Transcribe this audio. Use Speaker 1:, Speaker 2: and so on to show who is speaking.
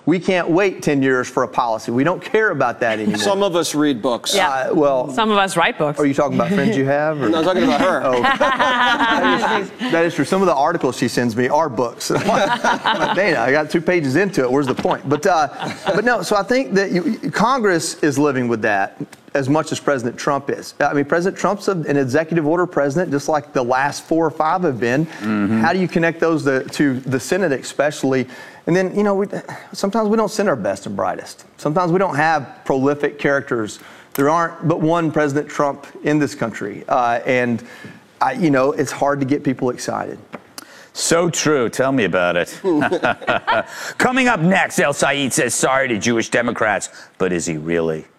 Speaker 1: we can't wait 10 years for a policy. We don't care about that anymore.
Speaker 2: Some of us read books.
Speaker 3: Yeah.
Speaker 1: Well,
Speaker 3: some of us write books.
Speaker 1: Are you talking about friends you have? Or?
Speaker 2: No, I'm talking about her.
Speaker 1: Oh. That is true. Some of the articles she sends me are books. I'm like, Dana, I got 2 pages into it. Where's the point? But no, so I think that Congress is living with that as much as President Trump is. I mean, President Trump's an executive order president, just like the last 4 or 5 have been. Mm-hmm. How do you connect those to the Senate especially? And then, sometimes we don't send our best and brightest. Sometimes we don't have prolific characters. There aren't but one President Trump in this country. It's hard to get people excited.
Speaker 4: So true. Tell me about it. Coming up next, El Said says sorry to Jewish Democrats, but is he really?